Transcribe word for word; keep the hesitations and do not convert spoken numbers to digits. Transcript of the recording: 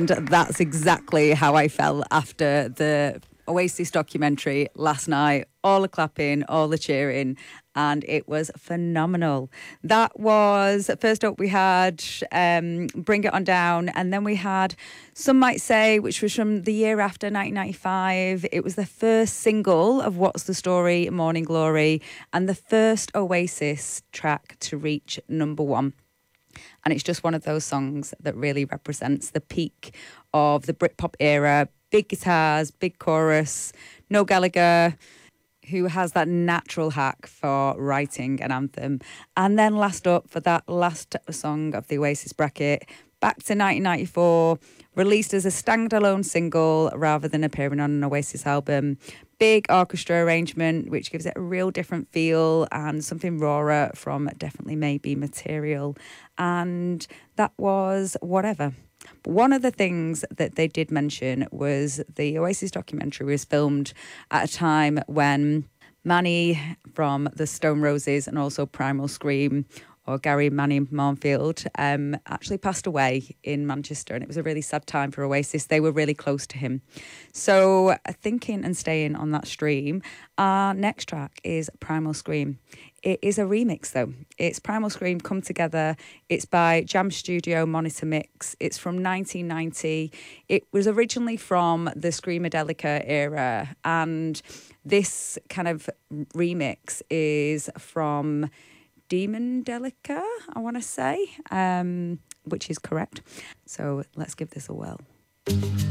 And that's exactly how I felt after the Oasis documentary last night. All the clapping, all the cheering, and it was phenomenal. That was, first up we had um, Bring It On Down, and then we had Some Might Say, which was from the year after, nineteen ninety-five. It was the first single of What's the Story, Morning Glory, and the first Oasis track to reach number one. And it's just one of those songs that really represents the peak of the Britpop era. Big guitars, big chorus, Noel Gallagher, who has that natural hack for writing an anthem. And then last up, for that last song of the Oasis bracket, back to nineteen ninety-four, released as a standalone single rather than appearing on an Oasis album. Big orchestra arrangement, which gives it a real different feel and something rawer from Definitely Maybe material. And that was Whatever. But one of the things that they did mention was the Oasis documentary was filmed at a time when Manny from the Stone Roses and also Primal Scream, or Gary Manny Marnfield, um, actually passed away in Manchester, and it was a really sad time for Oasis. They were really close to him. So uh, thinking and staying on that stream, our next track is Primal Scream. It is a remix though. It's Primal Scream Come Together. It's by Jam Studio Monitor Mix. It's from nineteen ninety. It was originally from the Screamadelica era, and this kind of remix is from Demon Delica, I want to say, um, which is correct. So let's give this a whirl.